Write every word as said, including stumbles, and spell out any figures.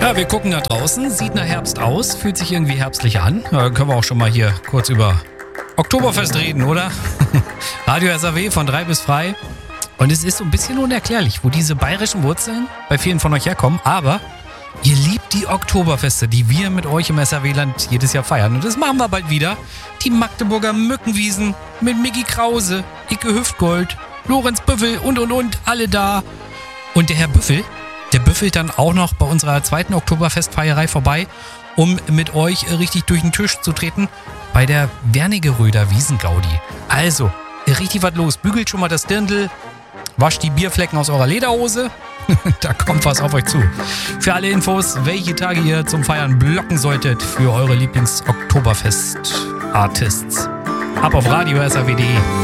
Ja, wir gucken da draußen, sieht nach Herbst aus, fühlt sich irgendwie herbstlich an. Ja, können wir auch schon mal hier kurz über Oktoberfest reden, oder? Radio S A W von drei bis frei. Und es ist so ein bisschen unerklärlich, wo diese bayerischen Wurzeln bei vielen von euch herkommen. Aber ihr liebt die Oktoberfeste, die wir mit euch im S A W-Land jedes Jahr feiern. Und das machen wir bald wieder. Die Magdeburger Mückenwiesen mit Micky Krause, Icke Hüftgold, Lorenz Büffel und und und, alle da. Und der Herr Büffel, der büffelt dann auch noch bei unserer zweiten Oktoberfestfeierei vorbei, um mit euch richtig durch den Tisch zu treten bei der Wernigeröder Wiesengaudi. Also, richtig was los. Bügelt schon mal das Dirndl, wascht die Bierflecken aus eurer Lederhose. Da kommt was auf euch zu. Für alle Infos, welche Tage ihr zum Feiern blocken solltet für eure Lieblings-Oktoberfest-Artists. Ab auf radio s a w punkt d e.